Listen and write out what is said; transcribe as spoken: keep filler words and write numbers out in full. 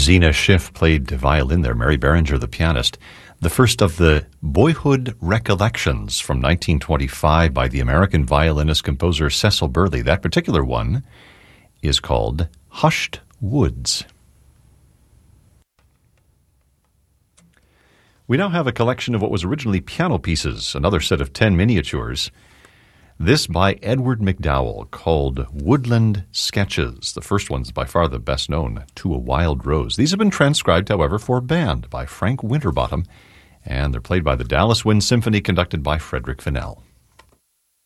Zena Schiff played violin there, Mary Berenger the pianist. The first of the Boyhood Recollections from nineteen twenty-five by the American violinist-composer Cecil Burley. That particular one is called Hushed Woods. We now have a collection of what was originally piano pieces, another set of ten miniatures. This by Edward McDowell, called Woodland Sketches. The first one's by far the best known, To a Wild Rose. These have been transcribed, however, for band by Frank Winterbottom, and they're played by the Dallas Wind Symphony, conducted by Frederick Fennell.